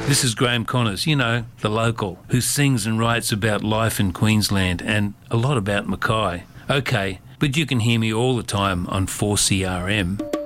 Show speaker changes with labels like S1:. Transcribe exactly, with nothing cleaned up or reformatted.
S1: This is Graham Connors, you know, the local, who sings and writes about life in Queensland and a lot about Mackay. Okay, but you can hear me all the time on four C R M.